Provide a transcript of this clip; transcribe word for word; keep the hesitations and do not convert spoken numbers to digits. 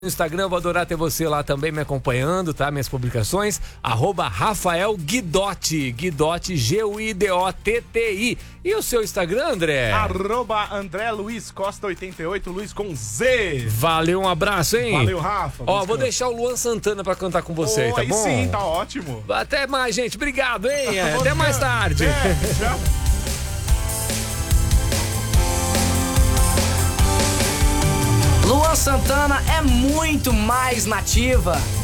No Instagram, eu vou adorar ter você lá também me acompanhando, tá? Minhas publicações, arroba Rafael Guidotti, Guidotti, G U I D O T T I. E o seu Instagram, André? Arroba André Luiz Costa oitenta e oito, Luiz com Z. Valeu, um abraço, hein? Valeu, Rafa. Ó, vou deixar o Luan Santana pra cantar com você, oh, tá aí bom? Sim, tá ótimo. Até mais, gente. Obrigado, hein? Até mais tarde. É, tchau. Luan Santana é muito mais nativa.